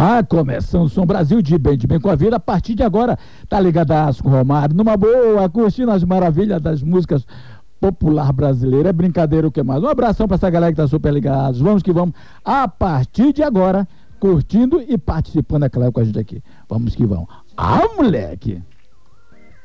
Começando o Som Brasil de bem com a vida. A partir de agora, tá ligadaço com o Romário, numa boa, curtindo as maravilhas das músicas popular brasileira. É brincadeira, o que mais? Um abração pra essa galera que tá super ligados. Vamos que vamos. A partir de agora, curtindo e participando, é claro, com a gente aqui. Vamos que vamos. Moleque!